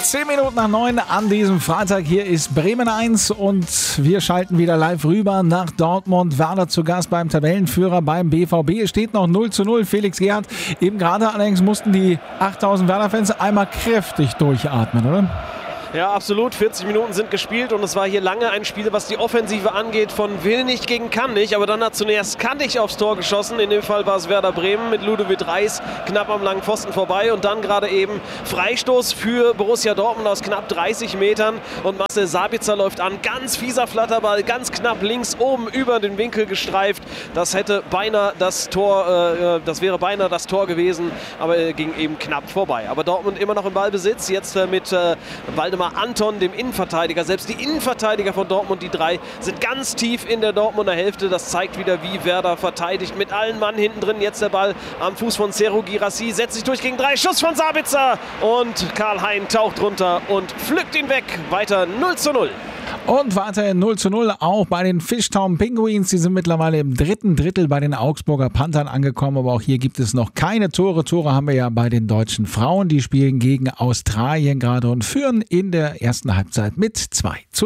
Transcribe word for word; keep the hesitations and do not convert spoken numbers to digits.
Zehn Minuten nach neun an diesem Freitag. Hier ist Bremen eins und wir schalten wieder live rüber nach Dortmund. Werder zu Gast beim Tabellenführer beim B V B. Es steht noch null zu null. Felix Gerhardt, eben gerade allerdings mussten die achttausend Werder-Fans einmal kräftig durchatmen, oder? Ja, absolut. vierzig Minuten sind gespielt und es war hier lange ein Spiel, was die Offensive angeht, von will nicht gegen kann nicht. Aber dann hat zunächst Kantig aufs Tor geschossen. In dem Fall war es Werder Bremen mit Ludovic Reis knapp am langen Pfosten vorbei. Und dann gerade eben Freistoß für Borussia Dortmund aus knapp dreißig Metern. Und Marcel Sabitzer läuft an. Ganz fieser Flatterball, ganz knapp links oben über den Winkel gestreift. Das hätte beinahe das Tor, äh, das wäre beinahe das Tor gewesen. Aber er ging eben knapp vorbei. Aber Dortmund immer noch im Ballbesitz. Jetzt äh, mit äh, Waldemar Anton, dem Innenverteidiger. Selbst die Innenverteidiger von Dortmund, die drei, sind ganz tief in der Dortmunder Hälfte. Das zeigt wieder, wie Werder verteidigt. Mit allen Mann hinten drin. Jetzt der Ball am Fuß von Serhou Guirassy. Setzt sich durch gegen drei. Schuss von Sabitzer. Und Karl-Hein taucht runter und pflückt ihn weg. Weiter null zu null. Und weiterhin null zu null auch bei den Fishtown Penguins. Die sind mittlerweile im dritten Drittel bei den Augsburger Panthern angekommen. Aber auch hier gibt es noch keine Tore. Tore haben wir ja bei den deutschen Frauen. Die spielen gegen Australien gerade und führen in der ersten Halbzeit mit zwei zu null.